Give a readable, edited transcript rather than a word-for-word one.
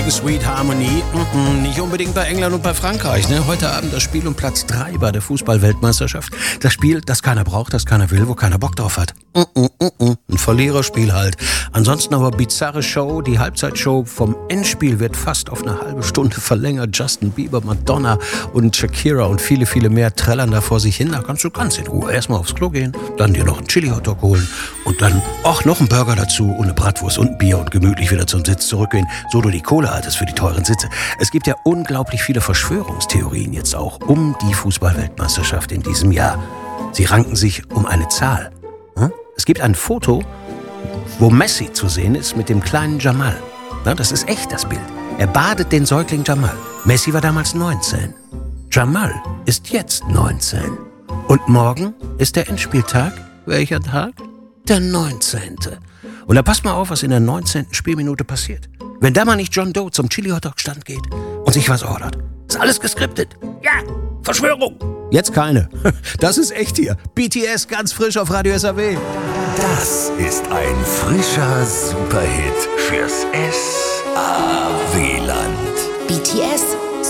Sweet Harmony. Nicht unbedingt bei England und bei Frankreich. Ne? Heute Abend das Spiel um Platz 3 bei der Fußball-Weltmeisterschaft. Das Spiel, das keiner braucht, das keiner will, wo keiner Bock drauf hat. Ein Verliererspiel halt. Ansonsten aber bizarre Show. Die Halbzeitshow vom Endspiel wird fast auf eine halbe Stunde verlängert. Justin Bieber, Madonna und Shakira und viele, viele mehr trällern da vor sich hin. Da kannst du ganz in Ruhe erstmal aufs Klo gehen, dann dir noch einen Chili-Hotdog holen und dann auch noch einen Burger dazu und eine Bratwurst und ein Bier und gemütlich wieder zum Sitz zurückgehen, so du die Kohle hattest für die teuren Sitze. Es gibt ja unglaublich viele Verschwörungstheorien jetzt auch um die Fußball-Weltmeisterschaft in diesem Jahr. Sie ranken sich um eine Zahl. Es gibt ein Foto, wo Messi zu sehen ist mit dem kleinen Jamal. Das ist echt, das Bild. Er badet den Säugling Jamal. Messi war damals 19. Jamal ist jetzt 19. Und morgen ist der Endspieltag. Welcher Tag? Der 19. Und da passt mal auf, was in der 19. Spielminute passiert. Wenn da mal nicht John Doe zum Chili-Hotdog-Stand geht und sich was ordert. Ist alles geskriptet. Ja, Verschwörung. Jetzt keine. Das ist echt hier. BTS ganz frisch auf Radio SAW. Das ist ein frischer Superhit fürs SAW-Land. BTS